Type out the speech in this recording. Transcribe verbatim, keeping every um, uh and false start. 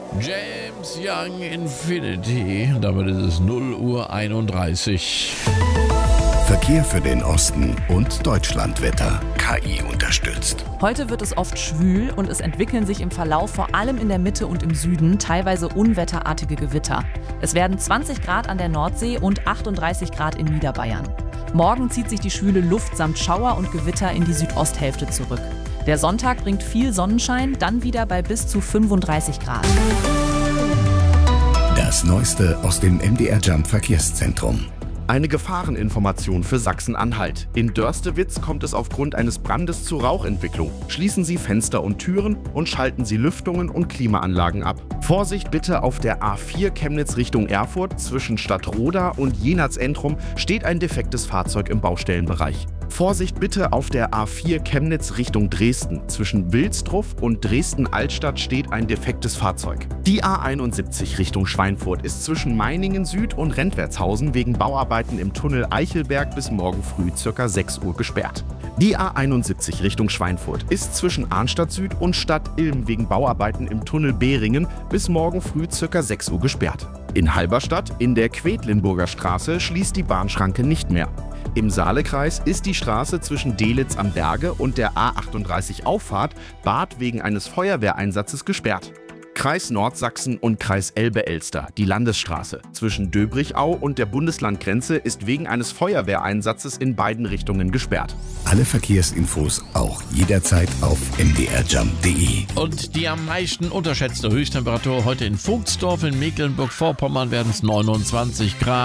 James Young Infinity. Damit ist es null Uhr einunddreißig. Verkehr für den Osten und Deutschlandwetter. K I unterstützt. Heute wird es oft schwül und es entwickeln sich im Verlauf vor allem in der Mitte und im Süden teilweise unwetterartige Gewitter. Es werden zwanzig Grad an der Nordsee und achtunddreißig Grad in Niederbayern. Morgen zieht sich die schwüle Luft samt Schauer und Gewitter in die Südosthälfte zurück. Der Sonntag bringt viel Sonnenschein, dann wieder bei bis zu fünfunddreißig Grad. Das Neueste aus dem M D R Jump Verkehrszentrum. Eine Gefahreninformation für Sachsen-Anhalt. In Dörstewitz kommt es aufgrund eines Brandes zu Rauchentwicklung. Schließen Sie Fenster und Türen und schalten Sie Lüftungen und Klimaanlagen ab. Vorsicht bitte auf der A vier Chemnitz Richtung Erfurt. Zwischen Stadtroda und Jenatz-Entrum steht ein defektes Fahrzeug im Baustellenbereich. Vorsicht bitte auf der A vier Chemnitz Richtung Dresden. Zwischen Wilsdruff und Dresden-Altstadt steht ein defektes Fahrzeug. Die A einundsiebzig Richtung Schweinfurt ist zwischen Meiningen Süd und Rentwertshausen wegen Bauarbeiten im Tunnel Eichelberg bis morgen früh ca. sechs Uhr gesperrt. Die A einundsiebzig Richtung Schweinfurt ist zwischen Arnstadt Süd und Stadt Ilm wegen Bauarbeiten im Tunnel Behringen bis morgen früh ca. sechs Uhr gesperrt. In Halberstadt in der Quedlinburger Straße schließt die Bahnschranke nicht mehr. Im Saalekreis ist die Straße zwischen Delitzsch am Berge und der A achtunddreißig Auffahrt Bad wegen eines Feuerwehreinsatzes gesperrt. Kreis Nordsachsen und Kreis Elbe-Elster, die Landesstraße zwischen Döbrichau und der Bundeslandgrenze ist wegen eines Feuerwehreinsatzes in beiden Richtungen gesperrt. Alle Verkehrsinfos auch jederzeit auf m d r jump punkt d e. Und die am meisten unterschätzte Höchsttemperatur heute in Vogtsdorf in Mecklenburg-Vorpommern werden es neunundzwanzig Grad.